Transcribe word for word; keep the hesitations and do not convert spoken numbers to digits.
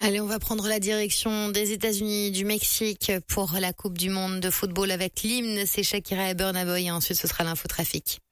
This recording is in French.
Allez, on va prendre la direction des États-Unis, du Mexique pour la Coupe du Monde de football avec l'hymne. C'est Shakira et Burna Boy. Et ensuite, ce sera l'infotrafic.